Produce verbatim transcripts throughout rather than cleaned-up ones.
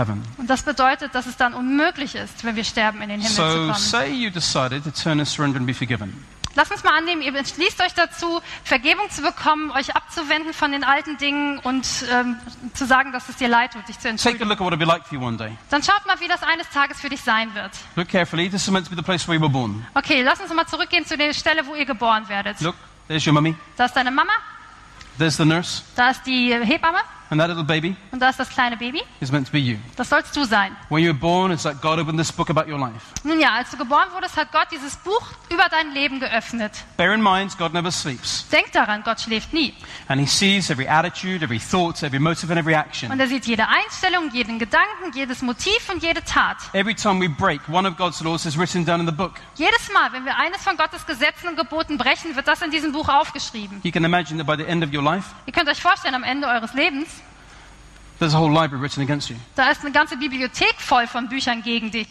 heaven. Und das bedeutet, dass es dann unmöglich ist, wenn wir sterben, in den Himmel zu So kommen. say you decided to turn and surrender and be forgiven. Lasst uns mal annehmen, ihr entschließt euch dazu, Vergebung zu bekommen, euch abzuwenden von den alten Dingen und ähm, zu sagen, dass es dir leid tut, dich zu Take a entschuldigen. look at what it'll be like for you one day. Dann schaut mal, wie das eines Tages für dich sein wird. Look carefully. This is meant to be the place where you were born. Okay, lass uns mal zurückgehen zu der Stelle, wo ihr geboren werdet. Look, there's your mummy. Da ist deine Mama, There's the nurse. da ist die Hebamme And that little baby und da ist das kleine Baby. is meant to be you. Das sollst du sein. When you were born, it's like God opened this book about your life. Nun ja, als du geboren wurdest, hat Gott dieses Buch über dein Leben geöffnet. Bear in mind, God never sleeps. Denk daran, Gott schläft nie. And he sees every attitude, every thought, every motive and every action. Und er sieht jede Einstellung, jeden Gedanken, jedes Motiv und jede Tat. Every time we break one of God's laws is written down in the book. Jedes Mal, wenn wir eines von Gottes Gesetzen und Geboten brechen, wird das in diesem Buch aufgeschrieben. You can imagine that by the end of your life, Ihr könnt euch vorstellen, am Ende eures Lebens, there's a whole library written against you. da ist eine ganze Bibliothek voll von Büchern gegen dich.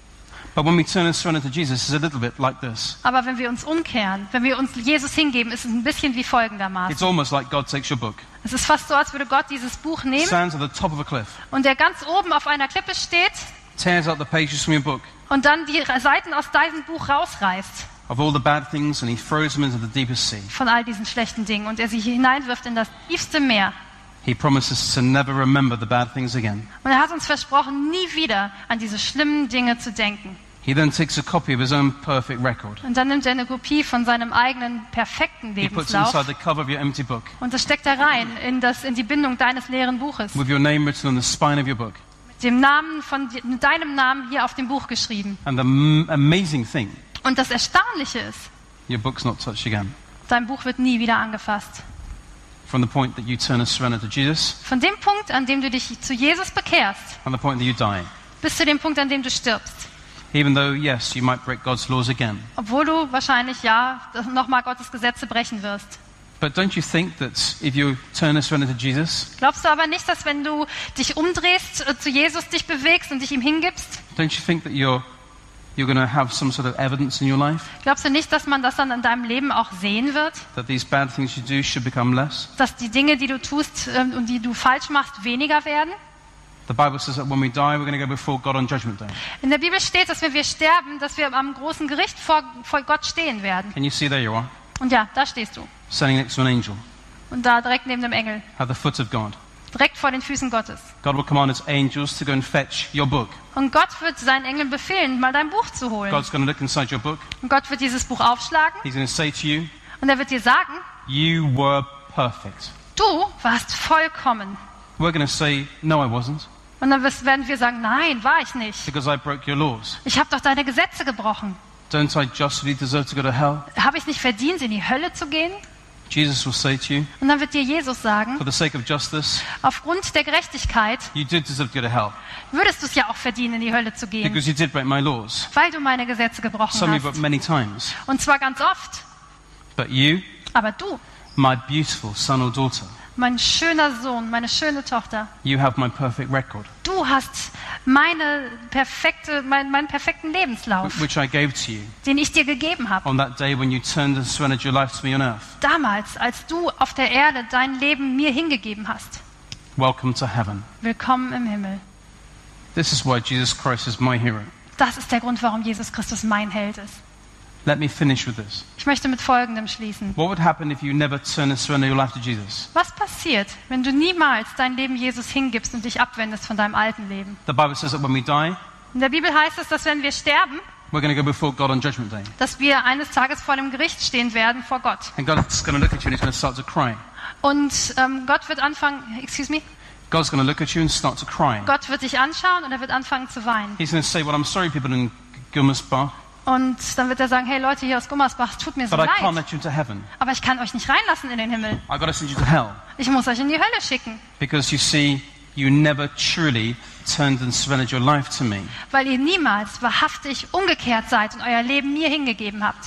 But when we turn and surrender to Jesus, it's a little bit like this. Aber wenn wir uns umkehren, wenn wir uns Jesus hingeben, ist es ein bisschen wie It's folgendermaßen. almost like God takes your book, Es ist fast so, als würde Gott dieses Buch nehmen stands at the top of a cliff, und der ganz oben auf einer Klippe steht tears out the pages from your book und dann die Seiten aus diesem Buch rausreißt of all the bad things and he throws them into the deepest sea. von all diesen schlechten Dingen und er sie hineinwirft in das tiefste Meer. He promises to never remember the bad things again. Und er hat uns versprochen, nie wieder an diese schlimmen Dinge zu denken. He then takes a copy of his own perfect record. Und dann nimmt er eine Kopie von seinem eigenen perfekten He puts it inside Lebenslauf the cover of your empty book und das steckt er rein in, das, in die Bindung deines leeren Buches. with your name written on the spine of your book. Mit dem Namen von mit deinem Namen hier auf dem Buch geschrieben. And the m- amazing thing, Und das Erstaunliche ist, your book's not touched again. dein Buch wird nie wieder angefasst. From the point that you turn and surrender to Jesus Von dem Punkt, an dem du dich zu Jesus bekehrst, and the point that you die. bis zu dem Punkt, an dem du stirbst. Even though, yes, you might break God's laws again. Obwohl du wahrscheinlich, ja, nochmal Gottes Gesetze brechen wirst. But don't you think that if you turn and surrender to Jesus, Glaubst du aber nicht, dass wenn du dich umdrehst, äh, zu Jesus dich bewegst und dich ihm hingibst, don't you think that you're, you're going to have some sort of evidence in your life glaubst du nicht, dass man das dann in deinem Leben auch sehen wird? that these bad things you do should become less? Dass die Dinge, die du tust ähm, und die du falsch machst, weniger werden? The Bible says that when we die, we're going to go before God on Judgment Day. In der Bibel steht, dass wenn wir sterben, dass wir am großen Gericht vor, vor Gott stehen werden. Can you see there you are, Und ja, da stehst du. standing next to an angel Und da direkt neben dem Engel. at the foot of God? Direkt vor den Füßen Gottes. God will command his angels to go and fetch your book. Und Gott wird seinen Engeln befehlen, mal dein Buch zu holen. God's going to look inside your book. Und Gott wird dieses Buch aufschlagen He's going to say to you, und er wird dir sagen, you were perfect. du warst vollkommen. We're going to say, no, I wasn't, Und dann wirst- werden wir sagen, nein, war ich nicht. because I broke your laws. Ich habe doch deine Gesetze gebrochen. Don't I justly deserve to go to hell? Habe ich nicht verdient, in die Hölle zu gehen? Jesus will say to you, Und dann wird dir Jesus sagen, for the sake of justice, aufgrund der Gerechtigkeit you did deserve to go to hell, würdest du es ja auch verdienen, in die Hölle zu gehen, because you did break my laws. weil du meine Gesetze gebrochen Some you, but hast. many times. Und zwar ganz oft. But you, Aber du, my beautiful son or daughter, mein schöner Sohn, meine schöne Tochter, you have my perfect record, du hast meine perfekte, mein, meinen perfekten Lebenslauf, which I gave to you den ich dir gegeben habe. on that day when you turned and surrendered your life to me on earth. Damals, als du auf der Erde dein Leben mir hingegeben hast. Welcome to heaven. Willkommen im Himmel. This is why Jesus Christ is my hero. Das ist der Grund, warum Jesus Christus mein Held ist. Let me finish with this. Ich möchte mit Folgendem schließen. What would happen if you never turn and surrender your life to Jesus? Was passiert, wenn du niemals dein Leben Jesus hingibst und dich abwendest von deinem alten Leben? The Bible says that when we die, In der Bibel heißt es, dass wenn wir sterben, we're going to go before God on Judgment Day. dass wir eines Tages vor dem Gericht stehen werden vor Gott. And God's going to look at you and he's going to start to cry. Und ähm, Gott wird anfangen, excuse me, God's going to look at you and start to cry. Gott wird dich anschauen und er wird anfangen zu weinen. He's going to say, well, I'm sorry, people in Gummersbach, Und dann wird er sagen, hey Leute hier aus Gummersbach, es tut mir so but I can't leid, let you into heaven. aber ich kann euch nicht reinlassen in den Himmel. I've got to send you to hell. Ich muss euch in die Hölle schicken, Because you see, you never truly turned and surrendered your life to me. weil ihr niemals wahrhaftig umgekehrt seid und euer Leben mir hingegeben habt.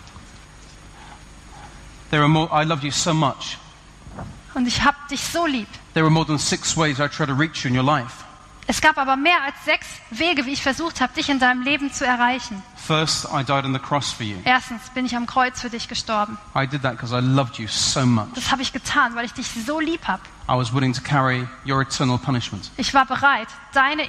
There are more, I love you so much. Und ich hab dich so lieb. There are more than six ways I try to reach you in your life. Es gab aber mehr als sechs Wege, wie ich versucht habe, dich in deinem Leben zu erreichen. First, I died on the cross for you. Erstens bin ich am Kreuz für dich gestorben. I did that because I loved you so much. Das habe ich getan, weil ich dich so lieb habe. I was willing to carry your eternal punishment. Ich war bereit, deine